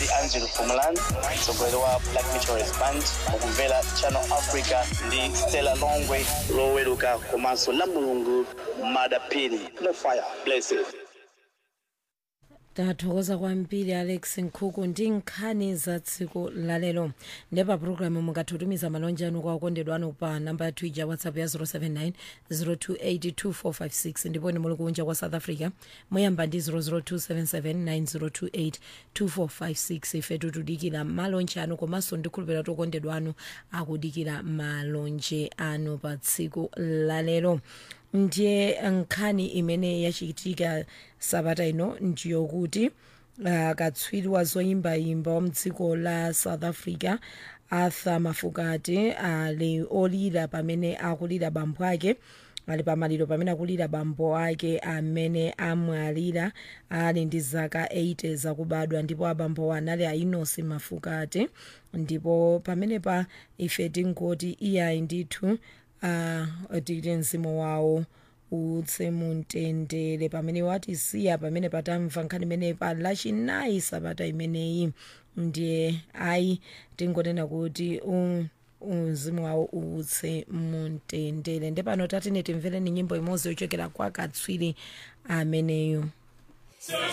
Angelo Fumalan, mtsogoleri wa Black Meteorist Band, mukumvera Channel Africa ndi Stella Longwe loweruka komanso la Mulungu Madapini. No fire, blessed. Tathokoza kwambiri Alex Nkhuku ndi nkhani za tsiku lalero. Ndepa programu mukatutumiza malonje anu kwa okondedwa anu pa namba ya Twitter WhatsApp ya 079 0282456 ndipo ni muli kunja kwa South Africa muyamba ndi 0027790282456. Ife tutudikira malonje anu komanso ndikhulupirira kuti okondedwa anu akudikira malonje anu pa tsiku lalero. Ndiye nkhani imene yachitika sabata ino ndiyokuti katswiri wa zoyimbayimba wa mdziko la South Africa Arthur Mafokate ali olira pamene akulira bambo ake, ali pamaliro pamene akulira bambo ake amene amwalira ali ndi zaka 80 zakubadwa, ndipo abambo anali a Inosi Mafokate. Ndipo pamene pa ife tingoti iyayi ndithu tikuti mzimu wawo utse mumtendere pamene watisiya pamene patamva nkhani imene pa lachinayi sabata imeneyi. Ndiye ayi tingonena kuti mzimu wawo utse mumtendere. Ndipo pano tatine timvereni nyimbo imodzi yochokera kwa katswiri ameneyo.